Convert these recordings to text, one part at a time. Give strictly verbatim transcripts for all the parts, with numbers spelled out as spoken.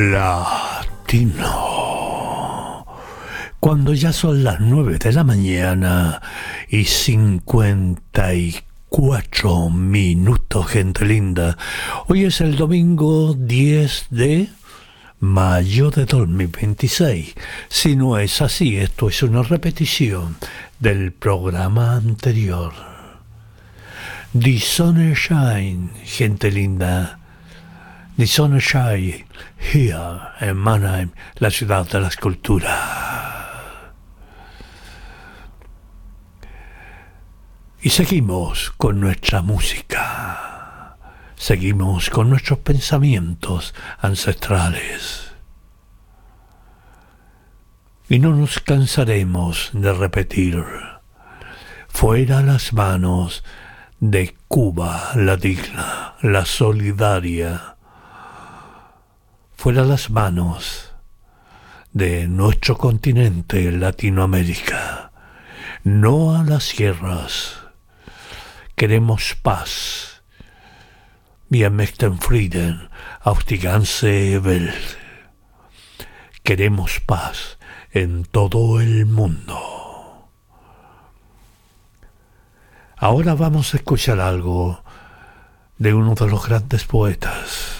Latino. Cuando ya son las nueve de la mañana y cincuenta y cuatro minutos, gente linda. Hoy es el domingo diez de mayo de dos mil veintiséis. Si no es así, esto es una repetición del programa anterior. The Sun Shine, gente linda. The Sun Shine here en Mannheim, la ciudad de la escultura. Y seguimos con nuestra música. Seguimos con nuestros pensamientos ancestrales. Y no nos cansaremos de repetir: fuera las manos de Cuba la digna, la solidaria. Fuera las manos de nuestro continente, Latinoamérica. No a las guerras. Queremos paz. Wir möchten Frieden auf die ganze Welt. Queremos paz en todo el mundo. Ahora vamos a escuchar algo de uno de los grandes poetas,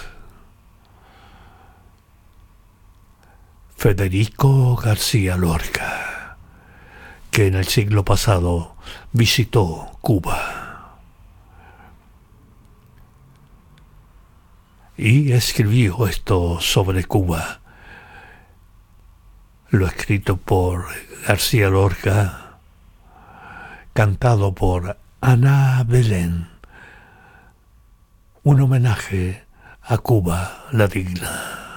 Federico García Lorca, que en el siglo pasado visitó Cuba y escribió esto sobre Cuba. Lo escrito por García Lorca, cantado por Ana Belén, un homenaje a Cuba la digna.